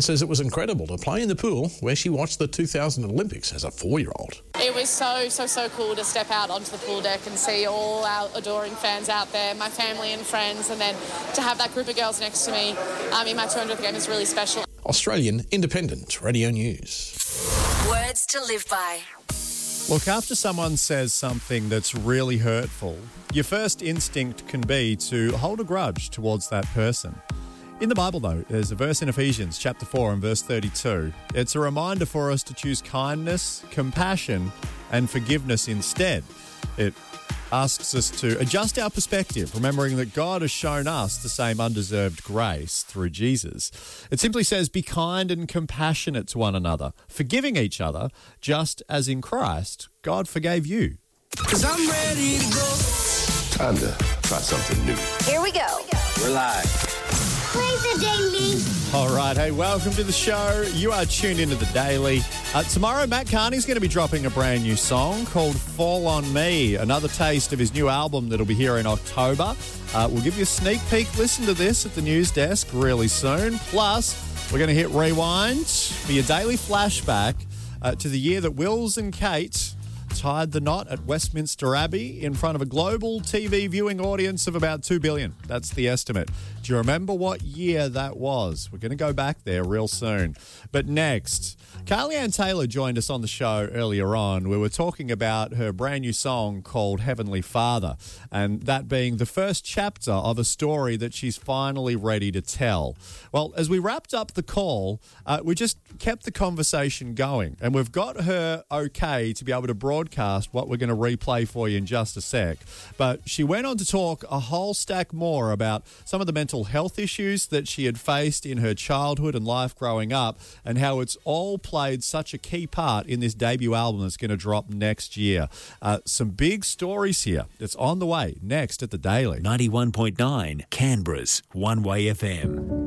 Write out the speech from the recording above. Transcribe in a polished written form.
says it was incredible to play in the pool where she watched the 2000 Olympics as a 4-year-old. It was so cool to step out onto the pool deck and see all our adoring fans out there, my family and friends, and then to have that group of girls next to me in my 200th game is really special. Australian Independent Radio News. Words to live by. Look, after someone says something that's really hurtful, your first instinct can be to hold a grudge towards that person. In the Bible, though, there's a verse in Ephesians chapter 4 and verse 32. It's a reminder for us to choose kindness, compassion, and forgiveness instead. It asks us to adjust our perspective, remembering that God has shown us the same undeserved grace through Jesus. It simply says, be kind and compassionate to one another, forgiving each other, just as in Christ, God forgave you. 'Cause I'm ready to go. Time to try something new. Here we go. We're live. Play the Daily. All right, hey, welcome to the show. You are tuned into the Daily. Tomorrow, Matt Carney's going to be dropping a brand new song called Fall On Me, another taste of his new album that'll be here in October. We'll give you a sneak peek. Listen to this at the news desk really soon. Plus, we're going to hit rewind for your daily flashback to the year that Wills and Kate tied the knot at Westminster Abbey in front of a global TV viewing audience of about 2 billion. That's the estimate. Do you remember what year that was? We're going to go back there real soon. But next, Carly Ann Taylor joined us on the show earlier on. We were talking about her brand new song called Heavenly Father, and that being the first chapter of a story that she's finally ready to tell. Well, as we wrapped up the call, we just kept the conversation going, and we've got her okay to be able to broadcast what we're going to replay for you in just a sec. But she went on to talk a whole stack more about some of the mental health issues that she had faced in her childhood and life growing up, and how it's all played such a key part in this debut album that's going to drop next year. Some big stories here. It's on the way next at The Daily. 91.9 Canberra's One Way FM.